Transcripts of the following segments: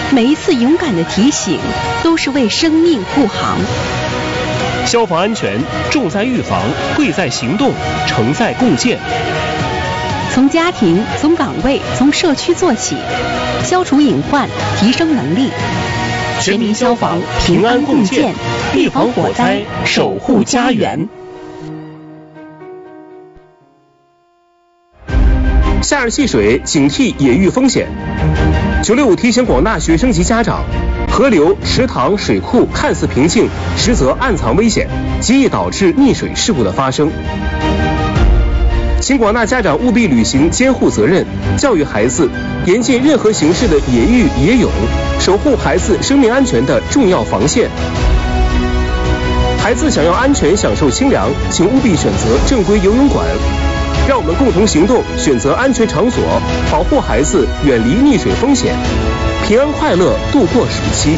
每一次勇敢的提醒，都是为生命护航。 消防安全重在预防，贵在行动，诚在共建。 从家庭、从岗位、从社区做起，消除隐患，提升能力。全民消防，平安共建，预防火灾，守护家园。 夏日戏水，警惕野浴风险。965提醒广大学生及家长，河流、池塘、水库看似平静，实则暗藏危险，极易导致溺水事故的发生。请广大家长务必履行监护责任，教育孩子严禁任何形式的野浴、野泳，守护孩子生命安全的重要防线。孩子想要安全享受清凉，请务必选择正规游泳馆。让我们共同行动，选择安全场所，保护孩子远离溺水风险，平安快乐度过暑期。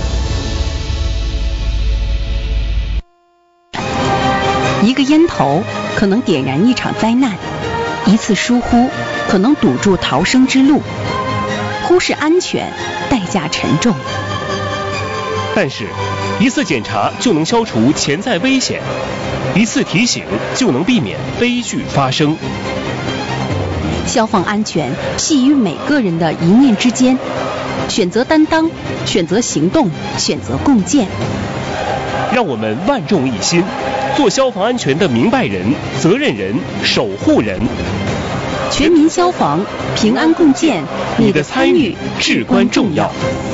一个烟头可能点燃一场灾难，一次疏忽可能堵住逃生之路，忽视安全，代价沉重。 但是，一次检查就能消除潜在危险，一次提醒就能避免悲剧发生。 消防安全系于每个人的一念之间，选择担当，选择行动，选择共建。 让我们万众一心，做消防安全的明白人、责任人、守护人。 全民消防，平安共建，你的参与至关重要。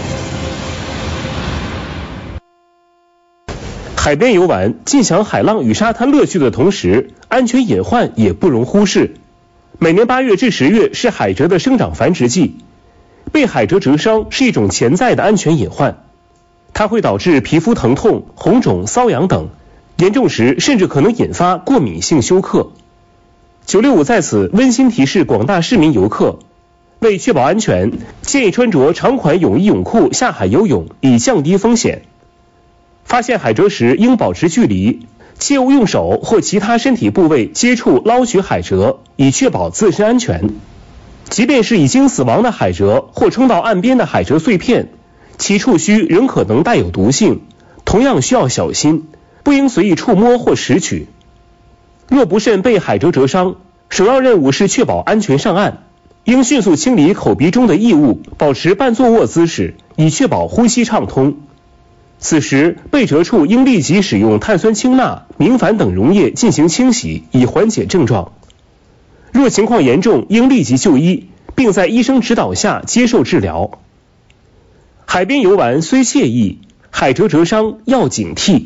海边游玩，尽享海浪与沙滩乐趣的同时，安全隐患也不容忽视。每年8月至10月是海蜇的生长繁殖季，被海蜇蜇伤是一种潜在的安全隐患，它会导致皮肤疼痛、红肿、瘙痒等，严重时甚至可能引发过敏性休克。965在此温馨提示广大市民游客，为确保安全，建议穿着长款泳衣泳裤下海游泳，以降低风险。发现海蜇时应保持距离，切勿用手或其他身体部位接触捞取海蜇，以确保自身安全。即便是已经死亡的海蜇或冲到岸边的海蜇碎片，其触须仍可能带有毒性，同样需要小心，不应随意触摸或拾取。若不慎被海蜇蜇伤，首要任务是确保安全上岸，应迅速清理口鼻中的异物，保持半坐卧姿势，以确保呼吸畅通。此时被蜇处应立即使用碳酸氢钠、明矾等溶液进行清洗，以缓解症状。若情况严重，应立即就医，并在医生指导下接受治疗。海边游玩虽惬意，海蜇蜇伤要警惕。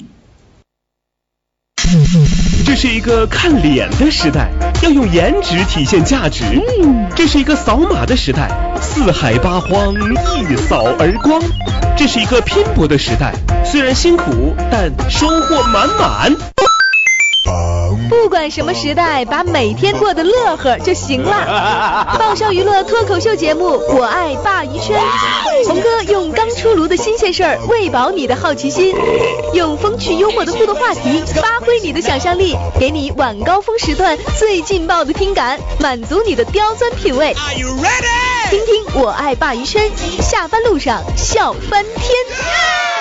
这是一个看脸的时代，要用颜值体现价值。这是一个扫码的时代，四海八荒一扫而光。这是一个拼搏的时代，虽然辛苦，但收获满满。 不管什么时代，把每天过得乐呵就行了。爆笑娱乐脱口秀节目《我爱鲅鱼圈》，红哥用刚出炉的新鲜事儿喂饱你的好奇心，用风趣幽默的互动话题发挥你的想象力，给你晚高峰时段最劲爆的听感，满足你的刁钻品味。听听《我爱鲅鱼圈》，下班路上笑翻天。